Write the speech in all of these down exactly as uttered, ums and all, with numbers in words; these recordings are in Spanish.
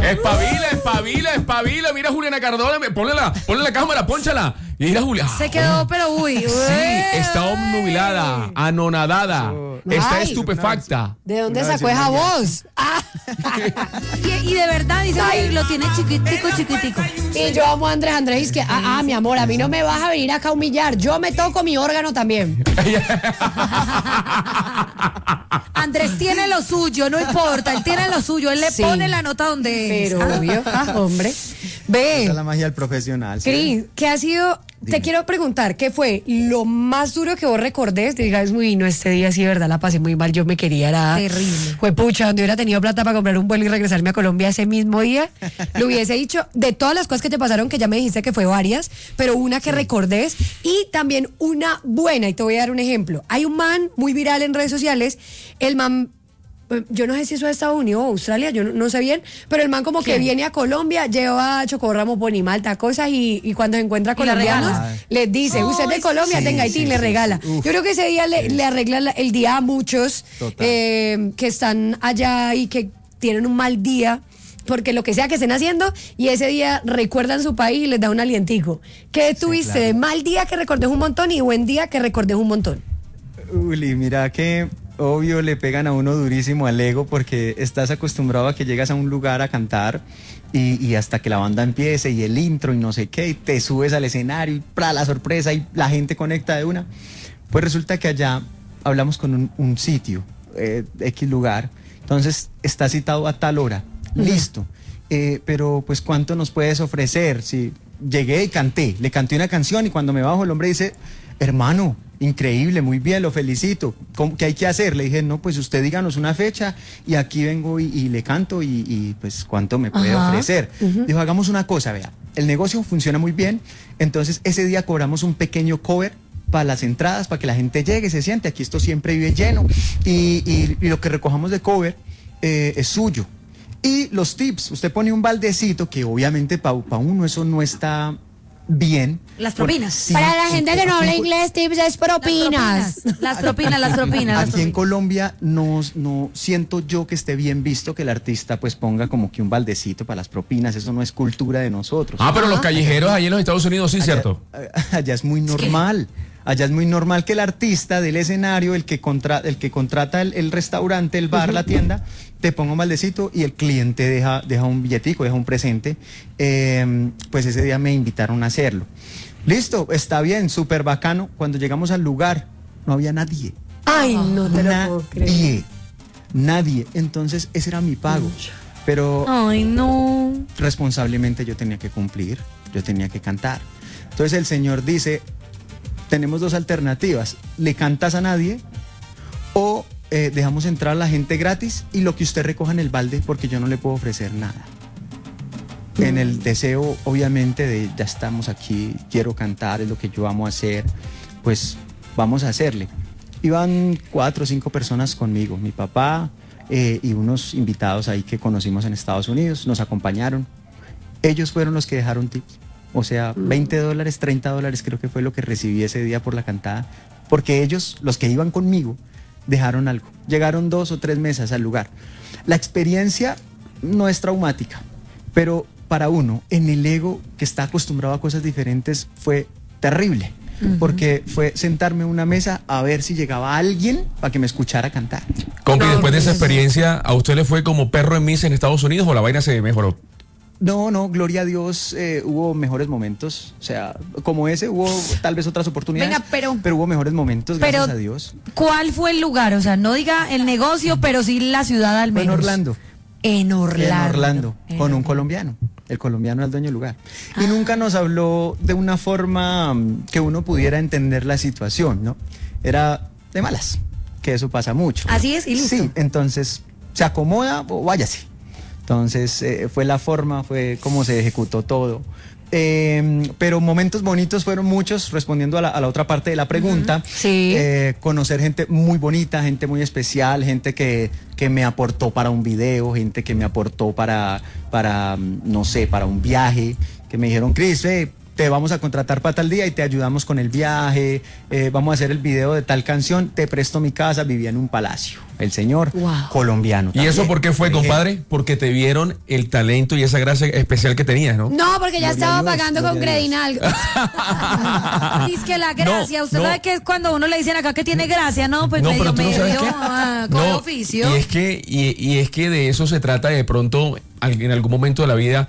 Espabila, espabila, espabila. Mira a Juliana Cardona, ponle la, ponle la cámara, pónchala. Y mira a Juliana. Se quedó, pero uy. uy. Sí, está obnubilada, anonadada, está Ay, estupefacta. ¿De dónde sacó esa voz? Ah. Y, y de verdad, dice, ay, lo tiene chiquitico, chiquitico. Y yo amo a Andrés Andrés, es que, ah, ah, mi amor, a mí no me vas a venir acá a humillar. Yo me toco mi órgano también. Andrés tiene lo suyo, no importa, él tiene lo suyo, él le Sí. pone la nota donde es. Pero obvio, ah, hombre. Ve, Esa es la magia del profesional. ¿sí? Cris, ¿qué ha sido? Dime. Te quiero preguntar, ¿qué fue lo más duro que vos recordés? Te digas, uy, no, este día sí, de verdad, la pasé muy mal, yo me quería, era... Terrible. Fue pucha, donde hubiera tenido plata para comprar un vuelo y regresarme a Colombia ese mismo día, lo hubiese dicho, de todas las cosas que te pasaron, que ya me dijiste que fue varias, pero una que recordés, y también una buena, y te voy a dar un ejemplo. Hay un man muy viral en redes sociales, el man... Yo no sé si eso es Estados Unidos o Australia, yo no, no sé bien, pero el man como que ¿Quién? viene a Colombia, lleva chocorramo, ponimalta, cosas y, y cuando se encuentra ¿Y le colombianos, regala? les dice, usted es de Ay, Colombia, sí, tenga Haití, sí, le sí, regala. sí. Uf. Yo creo que ese día le, le arregla la- el día a muchos Total. eh, que están allá y que tienen un mal día, porque lo que sea que estén haciendo, y ese día recuerdan su país y les da un alientico. ¿Qué tuviste claro. de mal día que recordes un montón y buen día que recordes un montón? Uli, mira que obvio le pegan a uno durísimo al ego porque estás acostumbrado a que llegas a un lugar a cantar y, y hasta que la banda empiece y el intro y no sé qué, y te subes al escenario y para la sorpresa y la gente conecta de una. Pues resulta que allá hablamos con un, un sitio, eh, X lugar, entonces está citado a tal hora, listo. Eh, pero pues ¿cuánto nos puedes ofrecer? Si llegué y canté, le canté una canción y cuando me bajo el hombre dice, hermano, increíble, muy bien, lo felicito. ¿Cómo- ¿Qué hay que hacer? Le dije, no, pues usted díganos una fecha y aquí vengo y, y le canto y, y, pues cuánto me puede Ajá. ofrecer. Dijo, hagamos una cosa, vea, el negocio funciona muy bien, entonces ese día cobramos un pequeño cover para las entradas, para que la gente llegue, se siente, aquí esto siempre vive lleno y, y- y lo que recojamos de cover eh, es suyo. Y los tips, usted pone un baldecito que obviamente para uno eso no está bien. Las porque propinas. sí, Para la gente que no habla aquí en- inglés, tips es propinas. Las propinas, las propinas. las Aquí en propinas. Colombia no, no siento yo que esté bien visto que el artista pues ponga como que un baldecito para las propinas, eso no es cultura de nosotros. Ah, pero los callejeros allí en los Estados Unidos sí, ¿cierto? Allá, allá es muy normal. Allá es muy normal que el artista del escenario, el que, contra, el que contrata el, el restaurante, el bar, la tienda, te ponga un maldecito y el cliente deja, deja un billetico, deja un presente. Eh, pues ese día me invitaron a hacerlo. Listo, está bien, súper bacano. Cuando llegamos al lugar, no había nadie. Ay, no te lo puedo creer. Nadie. Nadie. Entonces, ese era mi pago. Pero Ay, no. responsablemente yo tenía que cumplir, yo tenía que cantar. Entonces el señor dice, tenemos dos alternativas, le cantas a nadie o eh, dejamos entrar a la gente gratis y lo que usted recoja en el balde porque yo no le puedo ofrecer nada. En el deseo, obviamente, de ya estamos aquí, quiero cantar, es lo que yo amo hacer, pues vamos a hacerle. Iban cuatro o cinco personas conmigo, mi papá eh, y unos invitados ahí que conocimos en Estados Unidos, nos acompañaron. Ellos fueron los que dejaron tips. O sea, veinte dólares, treinta dólares creo que fue lo que recibí ese día por la cantada. Porque ellos, los que iban conmigo, dejaron algo. Llegaron dos o tres mesas al lugar. La experiencia no es traumática, pero para uno, en el ego que está acostumbrado a cosas diferentes, fue terrible. Porque fue sentarme en una mesa a ver si llegaba alguien para que me escuchara cantar. Compi, No, después de esa pues, experiencia, ¿a usted le fue como perro en misa en Estados Unidos o la vaina se mejoró? No, no, gloria a Dios, eh, hubo mejores momentos. O sea, como ese, hubo tal vez otras oportunidades. Venga, pero- Pero hubo mejores momentos, Pero, gracias a Dios. ¿cuál fue el lugar? O sea, no diga el negocio, pero sí la ciudad al Fue menos. en Orlando. En Orlando. En Orlando, En con un Orlando. colombiano. El colombiano era el dueño del lugar. Y nunca nos habló de una forma mm, que uno pudiera entender la situación, ¿no? Era de malas, que eso pasa mucho. Así es, y listo. Sí, entonces, se acomoda o váyase. Entonces, eh, fue la forma, fue cómo se ejecutó todo. Eh, pero momentos bonitos fueron muchos, respondiendo a la, a la otra parte de la pregunta. Sí. Eh, conocer gente muy bonita, gente muy especial, gente que, que me aportó para un video, gente que me aportó para, para, mm, no sé, para un viaje, que me dijeron, Cris, eh, te vamos a contratar para tal día y te ayudamos con el viaje, eh, vamos a hacer el video de tal canción, te presto mi casa, vivía en un palacio. El señor Wow. colombiano. ¿Y eso también. por qué fue, Eh, compadre? Porque te vieron el talento y esa gracia especial que tenías, ¿no? No, porque ya Gloria estaba a Dios, pagando con gloria a Dios. Credinal. Dice que la gracia, No, usted no. sabe que es cuando uno le dicen acá que tiene gracia, ¿no? Pues No, medio, pero tú no sabes medio, qué. ah, con No, oficio. Y es que, y, y es que de eso se trata de pronto, al- en algún momento de la vida,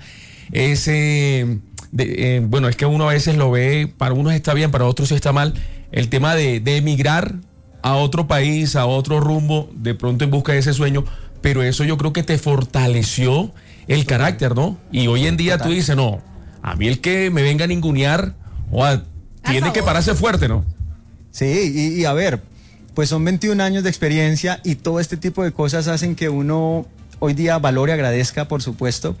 ese, de- eh, bueno, es que uno a veces lo ve, para unos está bien, para otros está mal, el tema de, de emigrar a otro país, a otro rumbo, de pronto en busca de ese sueño, pero eso yo creo que te fortaleció el carácter, ¿no? Y hoy en día tú dices, no, a mí el que me venga a ningunear, o a- tiene favor. que pararse fuerte, ¿no? Sí, y, y a ver, pues son veintiún años de experiencia y todo este tipo de cosas hacen que uno hoy día valore, agradezca, por supuesto.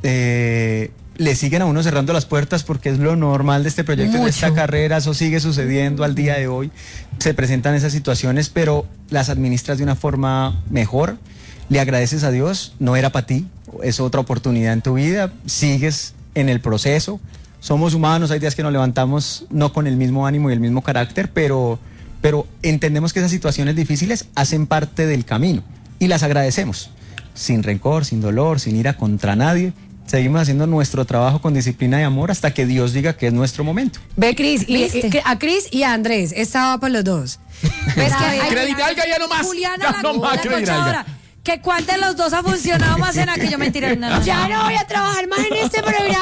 Eh, le siguen a uno cerrando las puertas porque es lo normal de este proyecto, de esta Mucho. carrera, eso sigue sucediendo al día de hoy. Se presentan esas situaciones, pero las administras de una forma mejor. Le agradeces a Dios, no era para ti, es otra oportunidad en tu vida, sigues en el proceso. Somos humanos, hay días que nos levantamos no con el mismo ánimo y el mismo carácter, pero, pero entendemos que esas situaciones difíciles hacen parte del camino y las agradecemos. Sin rencor, sin dolor, sin ira contra nadie. Seguimos haciendo nuestro trabajo con disciplina y amor hasta que Dios diga que es nuestro momento. Ve, Cris, y, ¿Viste? y- a Cris y a Andrés, estaba por los dos. ¿Ves que hay- Credinalga ya no más. Juliana, Ya la, no más la Credinalga. cochadora. ¿Que cuál de los dos ha funcionado más en aquello? Mentira. No, no, no. Ya no voy a trabajar más en este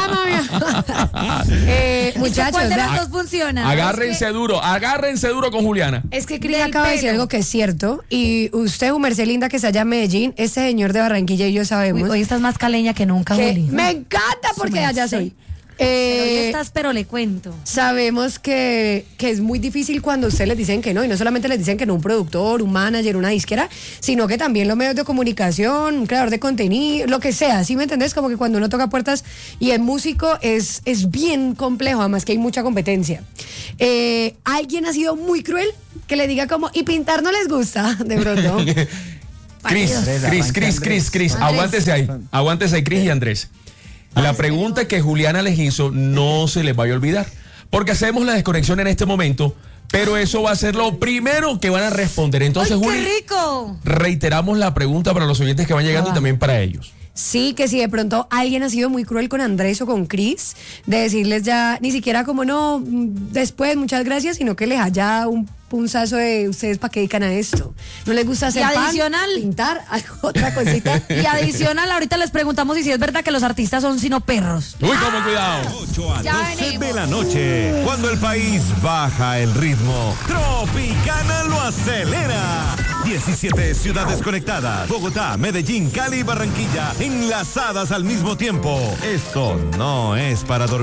programa. eh, ¿Y que muchachos, ¿cuál de vea, los dos funciona? Agárrense duro, agárrense duro con Juliana. es que Cris Del acaba de decir pelo. algo que es cierto. Y usted, Merced Linda, que está allá en Medellín, ese señor de Barranquilla y yo sabemos Uy, hoy estás más caleña que nunca, que Juli. me encanta porque Su allá merced. soy. Pero hoy Eh, estás, pero le cuento. Sabemos que, que es muy difícil cuando ustedes les dicen que no, y no solamente les dicen que no un productor, un manager, una disquera, sino que también los medios de comunicación, un creador de contenido, lo que sea, ¿sí me entendés? Como que cuando uno toca puertas y es músico es, es bien complejo, además que hay mucha competencia. Eh, ¿Alguien ha sido muy cruel que le diga como, y pintar no les gusta, de pronto? Cris, Andrés, Cris, arranca Cris, Cris, Cris, Andrés. aguántese ahí, aguántese ahí, Cris y Andrés. La pregunta que Juliana les hizo no se les vaya a olvidar, porque hacemos la desconexión en este momento, pero eso va a ser lo primero que van a responder. Entonces, ¡Ay, Juli, qué rico! reiteramos la pregunta para los oyentes que van llegando y también para ellos. Sí, que si de pronto alguien ha sido muy cruel con Andrés o con Cris, de decirles ya, ni siquiera como no, mm, después, muchas gracias, sino que les haya un punzazo de ustedes para qué dedican a esto. ¿No les gusta hacer Y pan, adicional- pintar, algo, otra cosita? Y adicional, ahorita les preguntamos si sí es verdad que los artistas son sino perros. Uy, cómo cuidado. ocho a Ya doce venimos. de la noche, cuando el país baja el ritmo, Tropicana lo acelera. diecisiete ciudades conectadas, Bogotá, Medellín, Cali y Barranquilla, enlazadas al mismo tiempo. Esto no es para dormir.